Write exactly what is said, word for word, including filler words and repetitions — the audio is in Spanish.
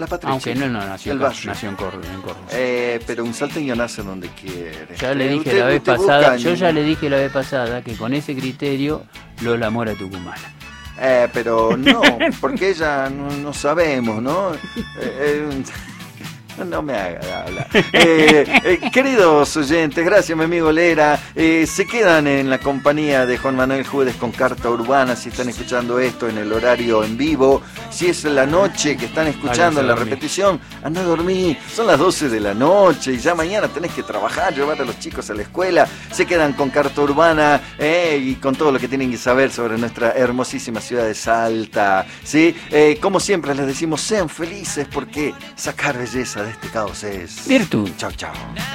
La Patricia. Aunque no, no nació, el acá, barrio. nació en Córdoba. En Córdoba. Eh, pero un salteño nace donde quiere. Ya le dije Usted- la vez usted pasada, busca yo en- ya le dije la vez pasada que con ese criterio Lola Mora tucumana. Eh, pero no, porque ella no, no sabemos, ¿no? Eh, eh, no me haga hablar. Eh, eh, queridos oyentes, gracias mi amigo Lera. Eh, se quedan en la compañía de Juan Manuel Judes con Carta Urbana si están escuchando esto en el horario en vivo. Si es la noche que están escuchando en la repetición, anda a dormir. Son las doce de la noche y ya mañana tenés que trabajar, llevar a los chicos a la escuela. Se quedan con Carta Urbana eh, y con todo lo que tienen que saber sobre nuestra hermosísima ciudad de Salta. ¿Sí? Eh, como siempre les decimos, sean felices porque sacar belleza de este caos es virtud. Chau, chau.